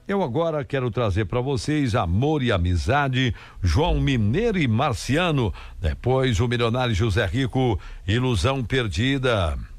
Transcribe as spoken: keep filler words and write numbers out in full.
Eu agora quero trazer para vocês Amor e Amizade, João Mineiro e Marciano. Depois o milionário José Rico, Ilusão Perdida.